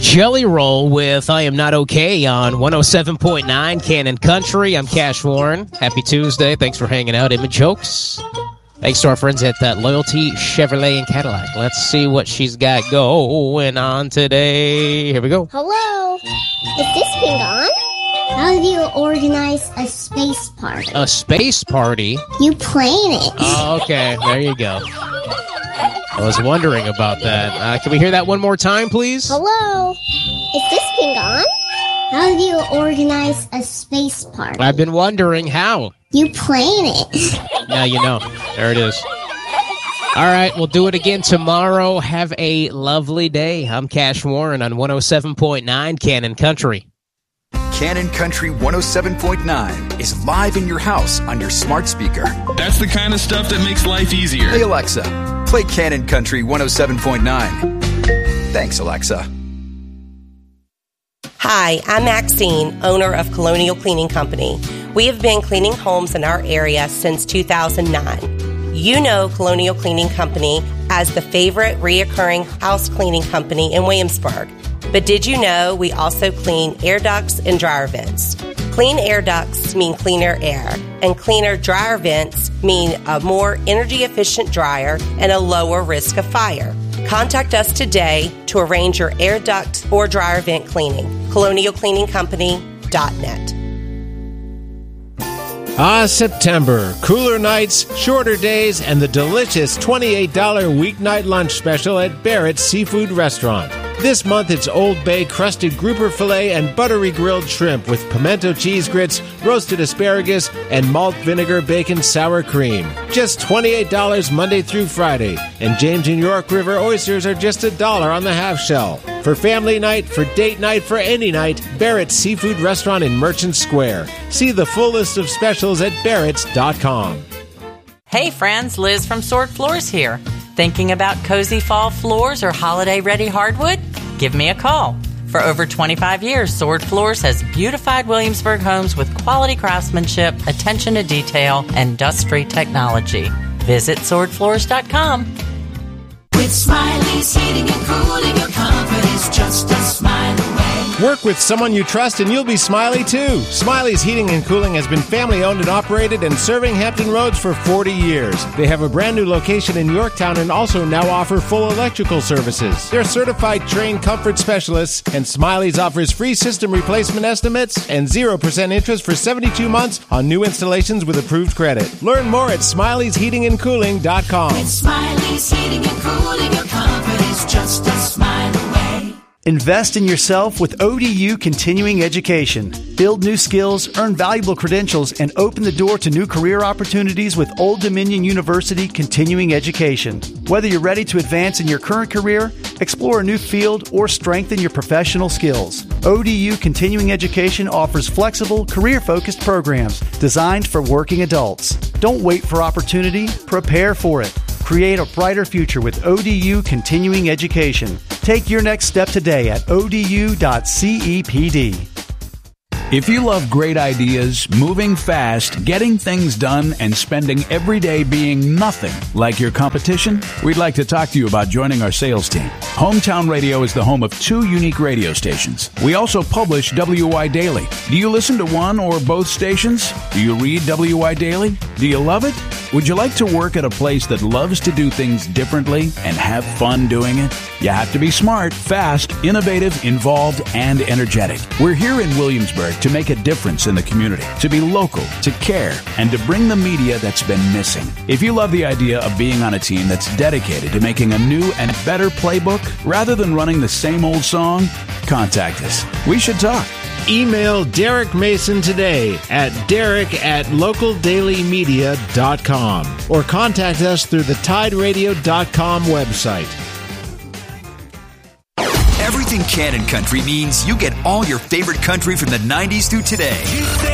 Jelly Roll with I Am Not Okay on 107.9 Cannon Country. I'm Cash Warren. Happy Tuesday. Thanks for hanging out. Image Jokes. Thanks to our friends at Loyalty Chevrolet and Cadillac. Let's see what she's got going on today. Here we go. Hello. Is this thing on? How do you organize a space party? A space party? You plan it. Oh, okay. There you go. I was wondering about that. Can we hear that one more time, please? Hello. Is this thing on? How do you organize a space party? I've been wondering how. You plan it. Now you know. There it is. All right, we'll do it again tomorrow. Have a lovely day. I'm Cash Warren on 107.9 Cannon Country. Cannon Country 107.9 is live in your house on your smart speaker. That's the kind of stuff that makes life easier. Hey, Alexa, play Cannon Country 107.9. Thanks, Alexa. Hi, I'm Maxine, owner of Colonial Cleaning Company. We have been cleaning homes in our area since 2009. You know Colonial Cleaning Company as the favorite reoccurring house cleaning company in Williamsburg. But did you know we also clean air ducts and dryer vents? Clean air ducts mean cleaner air, and cleaner dryer vents mean a more energy-efficient dryer and a lower risk of fire. Contact us today to arrange your air duct or dryer vent cleaning. ColonialCleaningCompany.net. September. Cooler nights, shorter days, and the delicious $28 weeknight lunch special at Barrett's Seafood Restaurant. This month, it's Old Bay crusted grouper filet and buttery grilled shrimp with pimento cheese grits, roasted asparagus, and malt vinegar bacon sour cream. Just $28 Monday through Friday. And James and York River oysters are just $1 on the half shell. For family night, for date night, for any night, Barrett's Seafood Restaurant in Merchant Square. See the full list of specials at barretts.com. Hey friends, Liz from Sword Floors here. Thinking about cozy fall floors or holiday-ready hardwood? Give me a call. For over 25 years, Sword Floors has beautified Williamsburg homes with quality craftsmanship, attention to detail, and dust-free technology. Visit swordfloors.com. With Smiley's Heating and Cooling, your comfort is just a smile away. Work with someone you trust and you'll be smiley too. Smiley's Heating and Cooling has been family owned and operated and serving Hampton Roads for 40 years. They have a brand new location in Yorktown and also now offer full electrical services. They're certified trained comfort specialists, and Smiley's offers free system replacement estimates and 0% interest for 72 months on new installations with approved credit. Learn more at Smiley'sHeatingandCooling.com. With Smiley's Heating and Cooling, your comfort is just a smile away. Invest in yourself with ODU Continuing Education. Build new skills, earn valuable credentials, and open the door to new career opportunities with Old Dominion University Continuing Education. Whether you're ready to advance in your current career, explore a new field, or strengthen your professional skills, ODU Continuing Education offers flexible, career-focused programs designed for working adults. Don't wait for opportunity, prepare for it. Create a brighter future with ODU Continuing Education. Take your next step today at odu.cepd. If you love great ideas, moving fast, getting things done, and spending every day being nothing like your competition, we'd like to talk to you about joining our sales team. Hometown Radio is the home of 2 unique radio stations. We also publish WI Daily. Do you listen to one or both stations? Do you read WI Daily? Do you love it? Would you like to work at a place that loves to do things differently and have fun doing it? You have to be smart, fast, innovative, involved, and energetic. We're here in Williamsburg to make a difference in the community, to be local, to care, and to bring the media that's been missing. If you love the idea of being on a team that's dedicated to making a new and better playbook rather than running the same old song, contact us. We should talk. Email Derek Mason today at derek@localdailymedia.com or contact us through the tideradio.com website. Everything Cannon Country means you get all your favorite country from the 90s through today.